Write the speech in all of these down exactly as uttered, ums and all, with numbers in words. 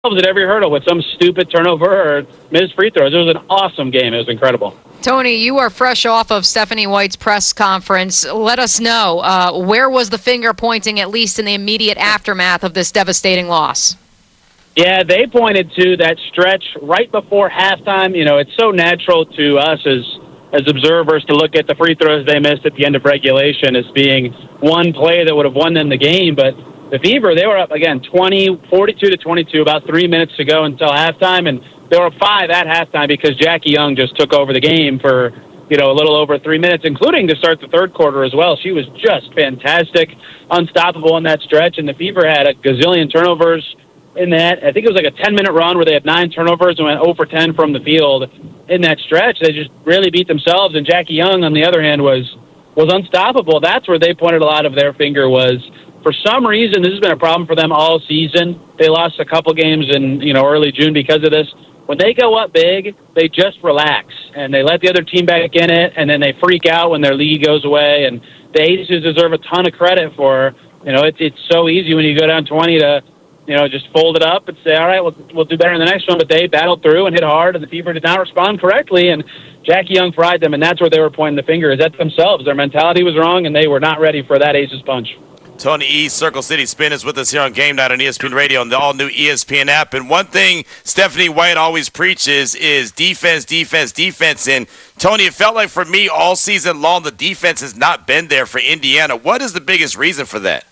at every hurdle with some stupid turnover or missed free throws. It was an awesome game. It was incredible. Tony, you are fresh off of Stephanie White's press conference. Let us know, uh, where was the finger pointing, at least in the immediate aftermath of this devastating loss? Yeah, they pointed to that stretch right before halftime. You know, it's so natural to us as as observers to look at the free throws they missed at the end of regulation as being one play that would have won them the game. But the Fever, they were up, again, twenty, forty-two to twenty-two, about three minutes to go until halftime, and they were up five at halftime because Jackie Young just took over the game for, you know, a little over three minutes, including to start the third quarter as well. She was just fantastic, unstoppable in that stretch, and the Fever had a gazillion turnovers in that. I think it was like a ten-minute run where they had nine turnovers and went zero for ten from the field in that stretch. They just really beat themselves, and Jackie Young, on the other hand, was was unstoppable. That's where they pointed a lot of their finger was, for some reason, this has been a problem for them all season. They lost a couple games in, you know, early June because of this. When they go up big, they just relax, and they let the other team back in it, and then they freak out when their lead goes away. And the Aces deserve a ton of credit for, you know, it's it's so easy when you go down twenty to, you know, just fold it up and say, all right, we'll, we'll do better in the next one. But they battled through and hit hard, and the Fever did not respond correctly, and Jackie Young fried them, and that's where they were pointing the finger, is at themselves. Their mentality was wrong, and they were not ready for that Aces punch. Tony E, Circle City Spin, is with us here on Game Night on E S P N Radio and the all-new E S P N app. And one thing Stephanie White always preaches is defense, defense, defense. And, Tony, it felt like for me all season long the defense has not been there for Indiana. What is the biggest reason for that?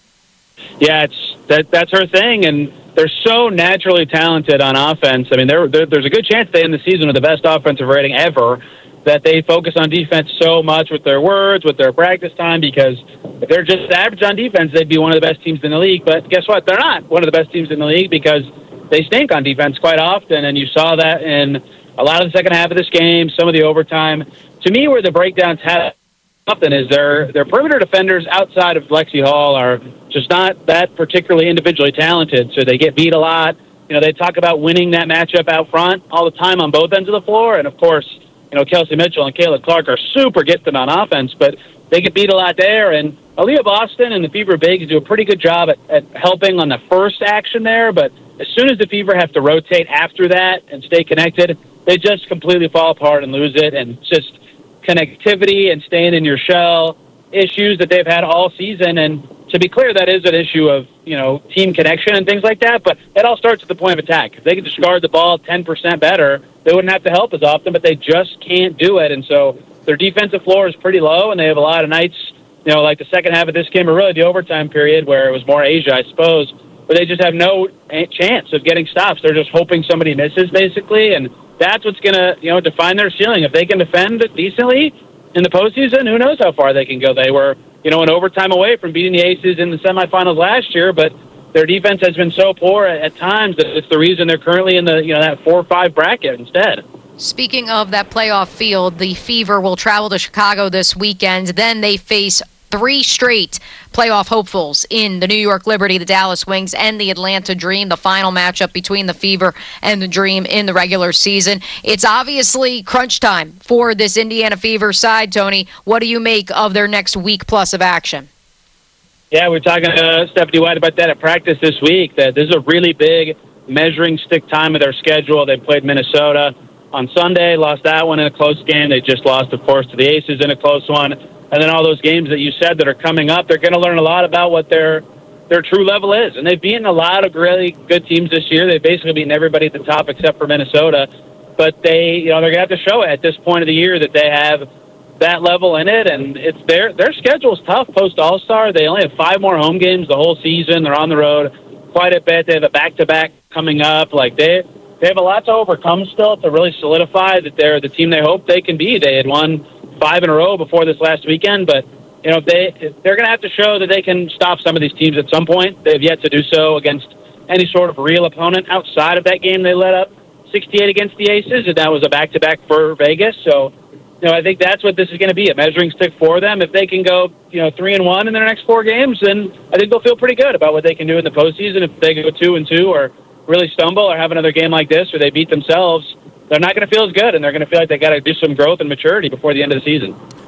Yeah, it's that that's her thing, and they're so naturally talented on offense. I mean, they're, they're, there's a good chance they end the season with the best offensive rating ever, that they focus on defense so much with their words, with their practice time, because if they're just average on defense, they'd be one of the best teams in the league. But guess what? They're not one of the best teams in the league because they stink on defense quite often, and you saw that in a lot of the second half of this game, some of the overtime. To me, where the breakdowns have something is their their perimeter defenders outside of Lexi Hall are just not that particularly individually talented, so they get beat a lot. You know, they talk about winning that matchup out front all the time on both ends of the floor, and of course, you know, Kelsey Mitchell and Kayla Clark are super gifted on offense, but they get beat a lot there. And Aaliyah Boston and the Fever Bigs do a pretty good job at, at helping on the first action there, but as soon as the Fever have to rotate after that and stay connected, they just completely fall apart and lose it. And just connectivity and staying in your shell issues that they've had all season. And to be clear, that is an issue of, you know, team connection and things like that, but it all starts at the point of attack. If they could just guard the ball ten percent better, they wouldn't have to help as often, but they just can't do it. And so their defensive floor is pretty low, and they have a lot of nights, you know, like the second half of this game, or really the overtime period where it was more Asia, I suppose, where they just have no chance of getting stops. They're just hoping somebody misses, basically, and that's what's going to, you know, define their ceiling. If they can defend decently in the postseason, who knows how far they can go. They were, you know, an overtime away from beating the Aces in the semifinals last year, but their defense has been so poor at, at times that it's the reason they're currently in the, you know, that four or five bracket instead. Speaking of that playoff field, the Fever will travel to Chicago this weekend. Then they face three straight playoff hopefuls in the New York Liberty, the Dallas Wings, and the Atlanta Dream, the final matchup between the Fever and the Dream in the regular season. It's obviously crunch time for this Indiana Fever side. Tony, what do you make of their next week plus of action? Yeah, we we're talking to Stephanie White about that at practice this week, that this is a really big measuring stick time of their schedule. They played Minnesota on Sunday, lost that one in a close game. They just lost, of course, to the Aces in a close one. And then all those games that you said that are coming up, they're going to learn a lot about what their their true level is. And they've beaten a lot of really good teams this year. They've basically beaten everybody at the top except for Minnesota. But they, you know, they're going to have to show it at this point of the year that they have that level in it. And it's their their schedule is tough post All-Star. They only have five more home games the whole season. They're on the road quite a bit. They have a back-to-back coming up. Like they they have a lot to overcome still to really solidify that they're the team they hope they can be. They had won five in a row before this last weekend, but you know they they're going to have to show that they can stop some of these teams at some point. They've yet to do so against any sort of real opponent outside of that game they let up sixty-eight against the Aces, and that was a back-to-back for Vegas. So, you know, I think that's what this is going to be, a measuring stick for them. If they can go, you know, three and one in their next four games, then I think they'll feel pretty good about what they can do in the postseason. If they go two and two, or really stumble, or have another game like this, or they beat themselves, they're not going to feel as good, and they're going to feel like they got to do some growth and maturity before the end of the season.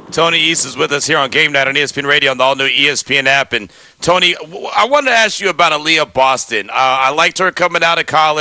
Tony East is with us here on Game Night on E S P N Radio on the all-new E S P N app. And, Tony, I wanted to ask you about Aaliyah Boston. Uh, I liked her coming out of college.